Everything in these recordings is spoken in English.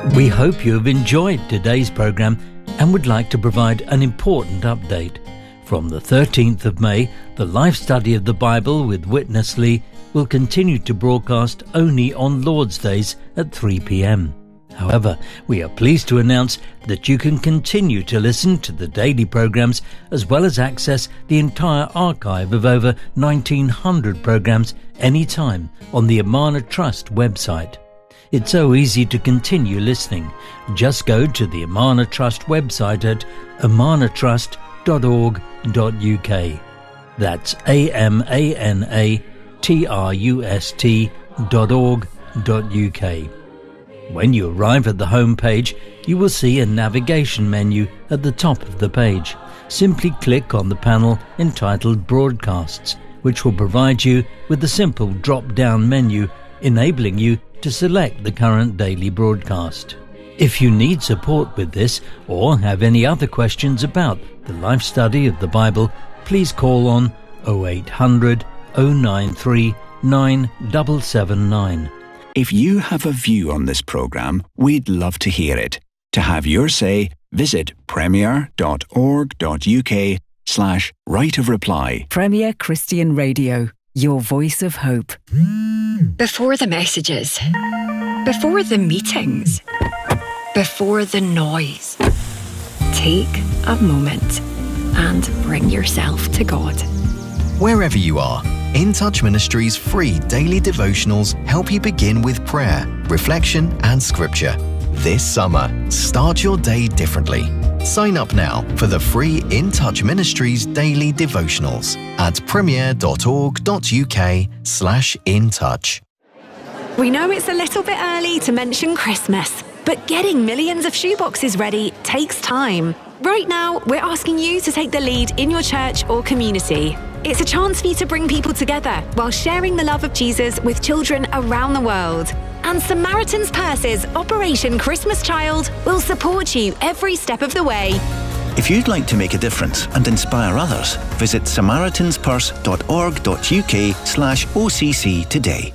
We hope you have enjoyed today's programme and would like to provide an important update. From the 13th of May, the Life Study of the Bible with Witness Lee will continue to broadcast only on Lord's Days at 3 p.m. However, we are pleased to announce that you can continue to listen to the daily programmes as well as access the entire archive of over 1,900 programmes anytime on the Amana Trust website. It's so easy to continue listening. Just go to the Amana Trust website at amanatrust.org.uk. That's amanatrust.org.uk. When you arrive at the home page, you will see a navigation menu at the top of the page. Simply click on the panel entitled Broadcasts, which will provide you with a simple drop-down menu enabling you to select the current daily broadcast. If you need support with this or have any other questions about the Life Study of the Bible, please call on 0800 093 9779. If you have a view on this programme, we'd love to hear it. To have your say, visit premier.org.uk/right of reply. Premier Christian Radio, your voice of hope. Before the messages, before the meetings, before the noise, take a moment and bring yourself to God. Wherever you are, In Touch Ministries' free daily devotionals help you begin with prayer, reflection and scripture. This summer, start your day differently. Sign up now for the free In Touch Ministries daily devotionals at premier.org.uk/intouch. We know it's a little bit early to mention Christmas, but getting millions of shoeboxes ready takes time. Right now, we're asking you to take the lead in your church or community. It's a chance for you to bring people together while sharing the love of Jesus with children around the world. And Samaritan's Purse's Operation Christmas Child will support you every step of the way. If you'd like to make a difference and inspire others, visit samaritanspurse.org.uk/OCC today.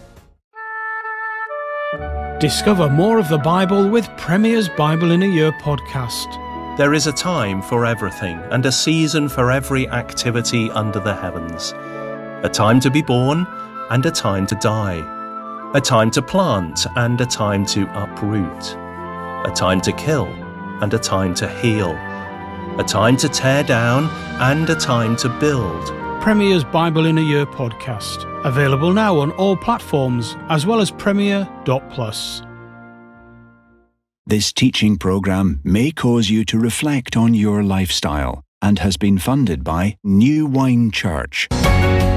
Discover more of the Bible with Premier's Bible in a Year podcast. There is a time for everything and a season for every activity under the heavens. A time to be born and a time to die. A time to plant and a time to uproot. A time to kill and a time to heal. A time to tear down and a time to build. Premier's Bible in a Year podcast. Available now on all platforms as well as premier.plus. This teaching programme may cause you to reflect on your lifestyle and has been funded by New Wine Church.